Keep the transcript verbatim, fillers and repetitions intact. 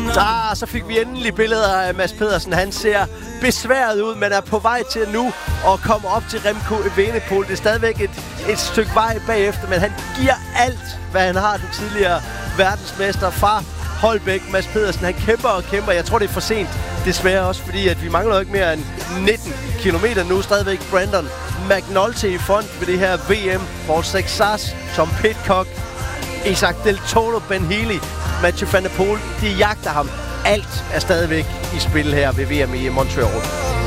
Ah, så fik vi endelig billeder af Mads Pedersen. Han ser besværet ud, men er på vej til nu at komme op til Remco Evenepoel. Det er stadigvæk et, et stykke vej bagefter, men han giver alt, hvad han har, den tidligere verdensmester fra Holbæk. Mads Pedersen, han kæmper og kæmper. Jeg tror, det er for sent, desværre også, fordi at vi mangler ikke mere end nitten kilometer nu. Stadigvæk Brandon McNulty i front ved det her V M. Paul Sexas, Tom Pidcock, Isaac Del Toro, Ben Healy, Mathieu van der Poel. De jagter ham. Alt er stadigvæk i spil her ved V M i Montreal.